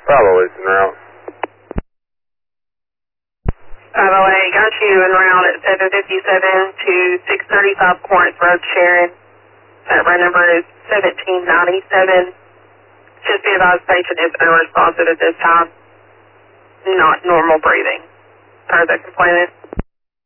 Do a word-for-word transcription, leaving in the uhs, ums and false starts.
five oh eight's en route. five oh eight, got you en route at seven fifty-seven to six thirty-five Corinth Road, Sharon. That run number is seventeen ninety-seven. Just be advised, patient is unresponsive at this time. Not normal breathing, per the complainant.